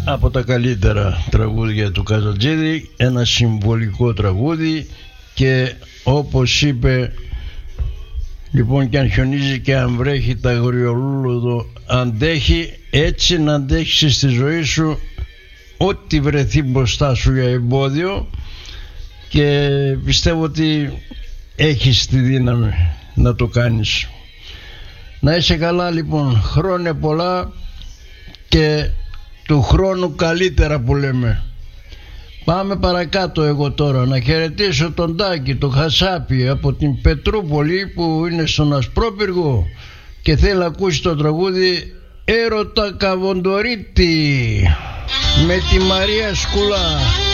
από τα καλύτερα τραγούδια του Καζατζίδη, ένα συμβολικό τραγούδι, και όπως είπε, λοιπόν, και αν χιονίζει και αν βρέχει τα αγριολούδο αντέχει, έτσι να αντέξεις στη ζωή σου ό,τι βρεθεί μπροστά σου για εμπόδιο, και πιστεύω ότι έχεις τη δύναμη να το κάνεις. Να είσαι καλά λοιπόν, χρόνια πολλά και του χρόνου καλύτερα που λέμε. Πάμε παρακάτω εγώ τώρα να χαιρετήσω τον Τάκη, τον Χασάπη από την Πετρούπολη που είναι στον Ασπρόπυργο και θέλει να ακούσει το τραγούδι Έρωτα Καβοντορίτη με τη Μαρία Σκουλά.